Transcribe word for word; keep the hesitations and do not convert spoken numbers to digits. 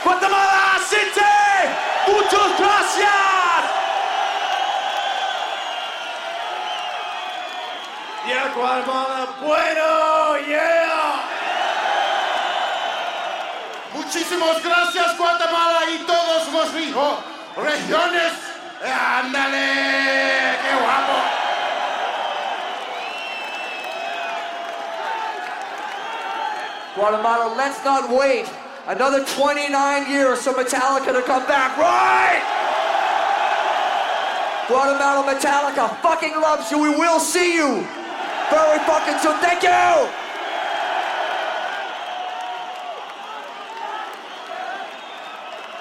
Guatemala City! Muchas gracias! Yeah, Guatemala, bueno, yeah! Muchísimas gracias, Guatemala y todos los ríos, regiones. ¡Ándale! ¡Qué guapo! Guatemala, let's not wait another twenty-nine years for Metallica to come back, right? Guatemala Metallica fucking loves you. We will see you very fucking soon. Thank you!